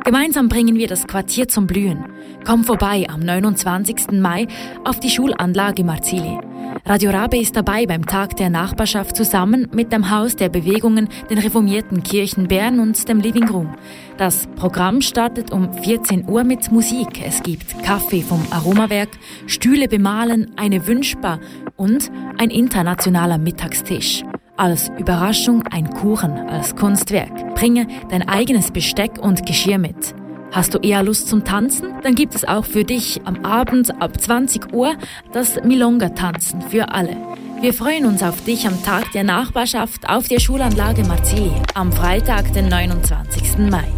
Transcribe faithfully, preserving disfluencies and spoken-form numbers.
Gemeinsam bringen wir das Quartier zum Blühen. Komm vorbei am neunundzwanzigsten Mai auf die Schulanlage Marzili. Radio Rabe ist dabei beim Tag der Nachbarschaft zusammen mit dem Haus der Bewegungen, den reformierten Kirchen Bern und dem Living Room. Das Programm startet um vierzehn Uhr mit Musik. Es gibt Kaffee vom Aromawerk, Stühle bemalen, eine Wünschbar und ein internationaler Mittagstisch. Als Überraschung ein Kuchen als Kunstwerk. Bringe dein eigenes Besteck und Geschirr mit. Hast du eher Lust zum Tanzen? Dann gibt es auch für dich am Abend ab zwanzig Uhr das Milonga-Tanzen für alle. Wir freuen uns auf dich am Tag der Nachbarschaft auf der Schulanlage Marzili am Freitag, den neunundzwanzigsten Mai.